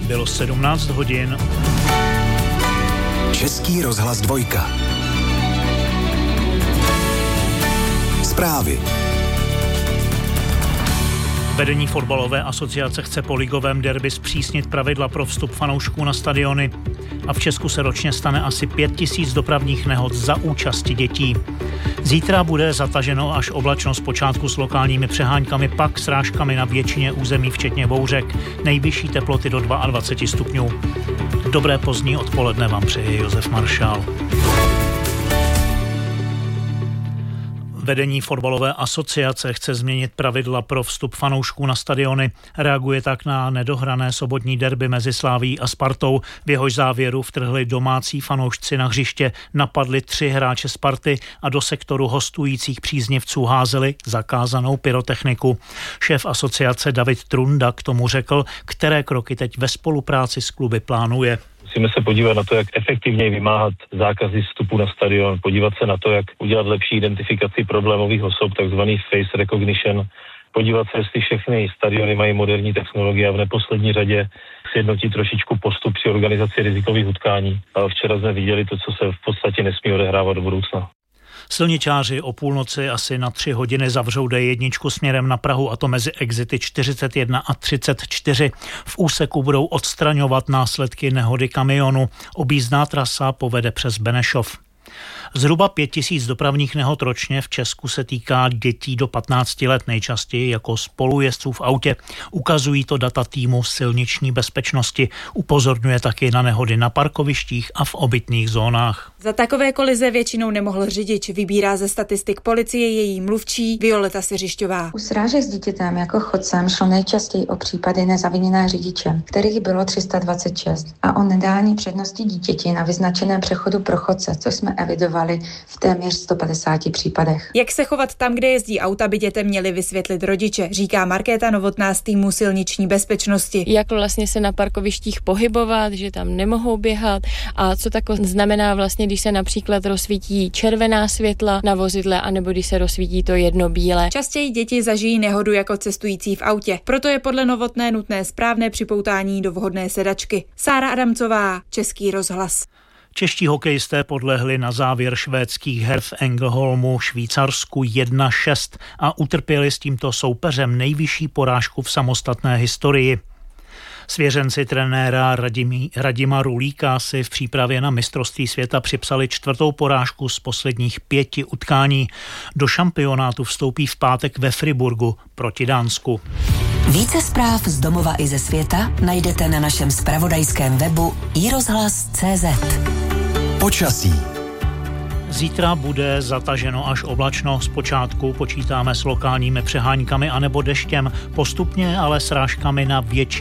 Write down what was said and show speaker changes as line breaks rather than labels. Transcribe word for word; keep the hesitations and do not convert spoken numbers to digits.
Bylo sedmnáct hodin.
Český rozhlas dvojka. Zprávy.
Vedení fotbalové asociace chce po ligovém derby zpřísnit pravidla pro vstup fanoušků na stadiony. A v Česku se ročně stane asi pět tisíc dopravních nehod za účasti dětí. Zítra bude zataženo až oblačno zpočátku s lokálními přeháňkami, pak srážkami na většině území, včetně bouřek. Nejvyšší teploty do dvacet dva stupňů. Dobré pozdní odpoledne vám přeje Josef Maršál. Vedení fotbalové asociace chce změnit pravidla pro vstup fanoušků na stadiony. Reaguje tak na nedohrané sobotní derby mezi Slavií a Spartou. V jehož závěru vtrhli domácí fanoušci na hřiště, napadli tři hráče Sparty a do sektoru hostujících příznivců házeli zakázanou pyrotechniku. Šéf asociace David Trunda k tomu řekl, které kroky teď ve spolupráci s kluby plánuje.
Musíme se podívat na to, jak efektivněji vymáhat zákazy vstupu na stadion, podívat se na to, jak udělat lepší identifikaci problémových osob, takzvaný face recognition, podívat se, jestli všechny stadiony mají moderní technologie a v neposlední řadě sjednotit trošičku postup při organizaci rizikových utkání. A včera jsme viděli to, co se v podstatě nesmí odehrávat do budoucna.
Silničáři o půlnoci asi na tři hodiny zavřou D jedna směrem na Prahu, a to mezi exity čtyřicet jedna a třicet čtyři. V úseku budou odstraňovat následky nehody kamionu. Objízdná trasa povede přes Benešov. Zhruba pět tisíc dopravních nehod ročně v Česku se týká dětí do patnácti let, nejčastěji jako spolujezdců v autě. Ukazují to data týmu silniční bezpečnosti. Upozorňuje taky na nehody na parkovištích a v obytných zónách.
Za takové kolize většinou nemohl řidič, vybírá ze statistik policie její mluvčí Violeta Seřišťová.
U srážek s dítětem jako chodcem šlo nejčastěji o případy nezaviněné řidiče, kterých bylo tři sta dvacet šest, a o nedání přednosti dítěti na vyznačeném přechodu pro chodce, což jsme evidovali v téměř sto padesáti případech.
Jak se chovat tam, kde jezdí auta, by dětem měli vysvětlit rodiče, říká Markéta Novotná z týmu silniční bezpečnosti.
Jak vlastně se na parkovištích pohybovat, že tam nemohou běhat, a co tak znamená vlastně, když se například rozsvítí červená světla na vozidle, anebo když se rozsvítí to jedno bílé.
Častěji děti zažijí nehodu jako cestující v autě. Proto je podle Novotné nutné správné připoutání do vhodné sedačky. Sára Adamcová, Český rozhlas.
Čeští hokejisté podlehli na závěr švédských her v Ängelholmu Švýcarsku jedna šest a utrpěli s tímto soupeřem nejvyšší porážku v samostatné historii. Svěřenci trenéra Radimi, Radima Rulíka si v přípravě na mistrovství světa připsali čtvrtou porážku z posledních pěti utkání. Do šampionátu vstoupí v pátek ve Friburgu proti Dánsku.
Více zpráv z domova i ze světa najdete na našem zpravodajském webu i rozhlas tečka cé zet.
Počasí.
Zítra bude zataženo až oblačno. Zpočátku počítáme s lokálními přeháňkami anebo deštěm, postupně ale srážkami na větší